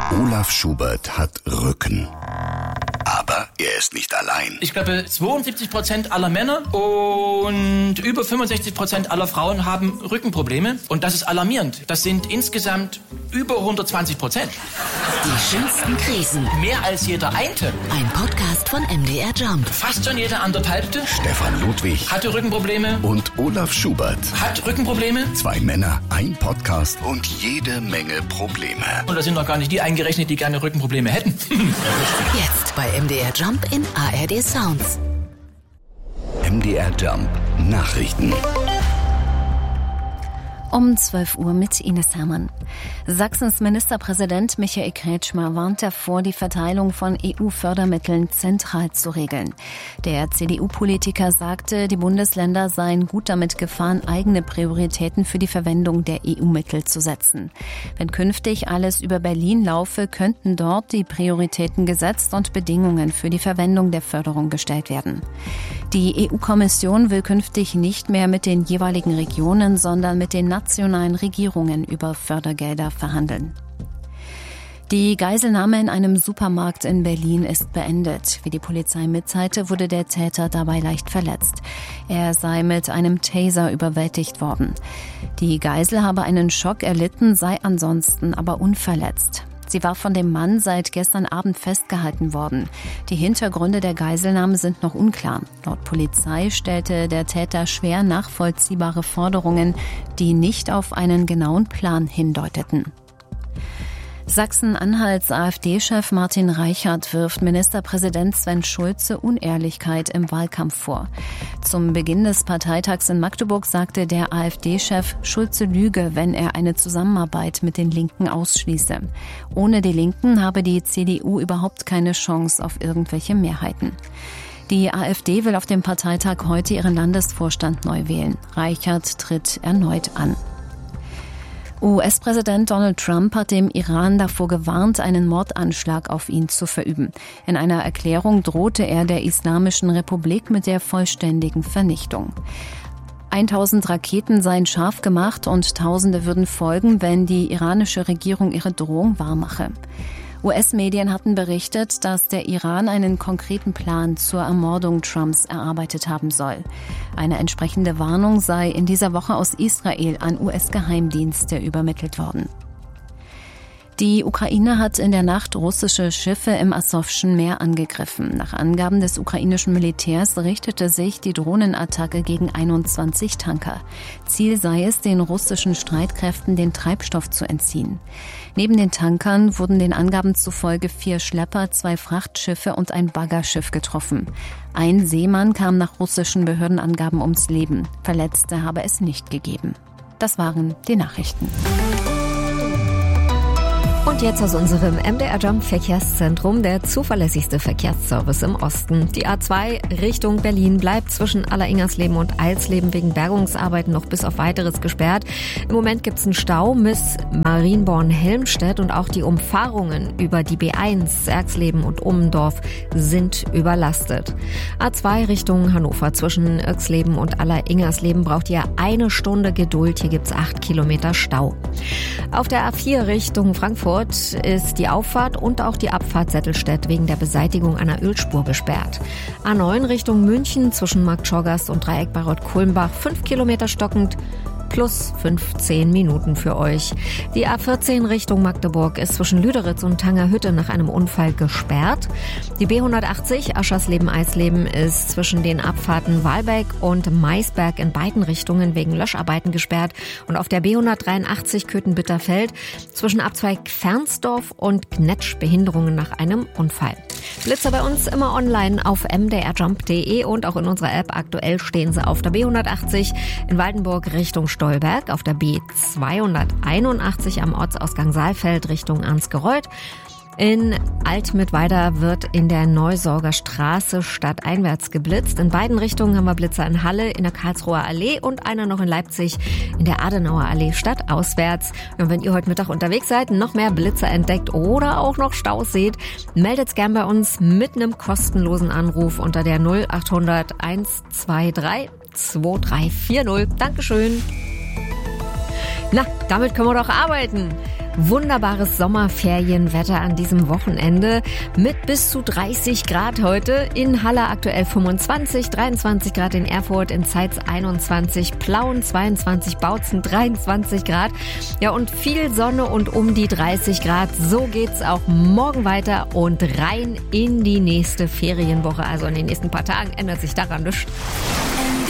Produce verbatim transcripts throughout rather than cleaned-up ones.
Olaf Schubert hat Rücken. Aber er ist nicht allein. Ich glaube, zweiundsiebzig Prozent aller Männer und über fünfundsechzig Prozent aller Frauen haben Rückenprobleme. Und das ist alarmierend. Das sind insgesamt über hundertzwanzig Prozent. Die schönsten Krisen. Mehr als jeder Einte. Ein Podcast von M D R Jump. Fast schon jeder anderthalbte. Stefan Ludwig Hatte Rückenprobleme. und Olaf Schubert. Hat Rückenprobleme. Zwei Männer, ein Podcast und jede Menge Probleme. Und da sind noch gar nicht die eingerechnet, die gerne Rückenprobleme hätten. Jetzt bei M D R Jump in A R D Sounds. M D R Jump Nachrichten. Um zwölf Uhr mit Ines Hermann. Sachsens Ministerpräsident Michael Kretschmer warnt davor, die Verteilung von E U-Fördermitteln zentral zu regeln. Der C D U-Politiker sagte, die Bundesländer seien gut damit gefahren, eigene Prioritäten für die Verwendung der E U-Mittel zu setzen. Wenn künftig alles über Berlin laufe, könnten dort die Prioritäten gesetzt und Bedingungen für die Verwendung der Förderung gestellt werden. Die E U-Kommission will künftig nicht mehr mit den jeweiligen Regionen, sondern mit den nationalen Regierungen über Fördergelder verhandeln. Die Geiselnahme in einem Supermarkt in Berlin ist beendet. Wie die Polizei mitteilte, wurde der Täter dabei leicht verletzt. Er sei mit einem Taser überwältigt worden. Die Geisel habe einen Schock erlitten, sei ansonsten aber unverletzt. Sie war von dem Mann seit gestern Abend festgehalten worden. Die Hintergründe der Geiselnahme sind noch unklar. Laut Polizei stellte der Täter schwer nachvollziehbare Forderungen, die nicht auf einen genauen Plan hindeuteten. Sachsen-Anhalts AfD-Chef Martin Reichert wirft Ministerpräsident Sven Schulze Unehrlichkeit im Wahlkampf vor. Zum Beginn des Parteitags in Magdeburg sagte der AfD-Chef, Schulze lüge, wenn er eine Zusammenarbeit mit den Linken ausschließe. Ohne die Linken habe die C D U überhaupt keine Chance auf irgendwelche Mehrheiten. Die AfD will auf dem Parteitag heute ihren Landesvorstand neu wählen. Reichert tritt erneut an. U S-Präsident Donald Trump hat dem Iran davor gewarnt, einen Mordanschlag auf ihn zu verüben. In einer Erklärung drohte er der Islamischen Republik mit der vollständigen Vernichtung. tausend Raketen seien scharf gemacht und Tausende würden folgen, wenn die iranische Regierung ihre Drohung wahrmache. U S-Medien hatten berichtet, dass der Iran einen konkreten Plan zur Ermordung Trumps erarbeitet haben soll. Eine entsprechende Warnung sei in dieser Woche aus Israel an U S-Geheimdienste übermittelt worden. Die Ukraine hat in der Nacht russische Schiffe im Asowschen Meer angegriffen. Nach Angaben des ukrainischen Militärs richtete sich die Drohnenattacke gegen einundzwanzig Tanker. Ziel sei es, den russischen Streitkräften den Treibstoff zu entziehen. Neben den Tankern wurden den Angaben zufolge vier Schlepper, zwei Frachtschiffe und ein Baggerschiff getroffen. Ein Seemann kam nach russischen Behördenangaben ums Leben. Verletzte habe es nicht gegeben. Das waren die Nachrichten. Und jetzt aus unserem M D R Jump Verkehrszentrum, der zuverlässigste Verkehrsservice im Osten. Die A zwei Richtung Berlin bleibt zwischen Alleringers-Leben und Eilsleben wegen Bergungsarbeiten noch bis auf Weiteres gesperrt. Im Moment gibt es einen Stau bis Marienborn-Helmstedt und auch die Umfahrungen über die B eins, Erxleben und Ummendorf sind überlastet. A zwei Richtung Hannover zwischen Erxleben und Alleringers-Leben braucht ihr eine Stunde Geduld. Hier gibt es acht Kilometer Stau. Auf der A vier Richtung Frankfurt ist die Auffahrt und auch die Abfahrt Settelstedt wegen der Beseitigung einer Ölspur gesperrt. A neun Richtung München zwischen Marktschorgast und Dreieck bei Rot-Kulmbach fünf Kilometer stockend. Plus fünfzehn Minuten für euch. Die A vierzehn Richtung Magdeburg ist zwischen Lüderitz und Tangerhütte nach einem Unfall gesperrt. Die B hundertachtzig Aschersleben-Eisleben ist zwischen den Abfahrten Wahlbeck und Maisberg in beiden Richtungen wegen Löscharbeiten gesperrt. Und auf der B hundertdreiundachtzig Köthen-Bitterfeld zwischen Abzweig Fernsdorf und Gnetsch Behinderungen nach einem Unfall. Blitzer bei uns immer online auf m d r jump punkt d e und auch in unserer App. Aktuell stehen sie auf der B hundertachtzig in Waldenburg Richtung Stolberg, auf der B zweihunderteinundachtzig am Ortsausgang Saalfeld Richtung Ansgereuth. In Altmittweida wird in der Neusorger Straße stadteinwärts geblitzt. In beiden Richtungen haben wir Blitzer in Halle, in der Karlsruher Allee und einer noch in Leipzig in der Adenauer Allee stadtauswärts. Und wenn ihr heute Mittag unterwegs seid, noch mehr Blitzer entdeckt oder auch noch Staus seht, meldet's gern bei uns mit einem kostenlosen Anruf unter der null achthundert eins zwei drei zwei drei vier null. Dankeschön. Na, damit können wir doch arbeiten. Wunderbares Sommerferienwetter an diesem Wochenende mit bis zu dreißig Grad heute. In Halle aktuell fünfundzwanzig, dreiundzwanzig Grad in Erfurt, in Zeitz einundzwanzig, Plauen zweiundzwanzig, Bautzen dreiundzwanzig Grad. Ja, und viel Sonne und um die dreißig Grad. So geht's auch morgen weiter und rein in die nächste Ferienwoche. Also in den nächsten paar Tagen ändert sich daran nichts.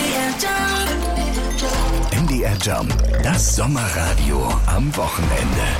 M D R Jump, das Sommerradio am Wochenende.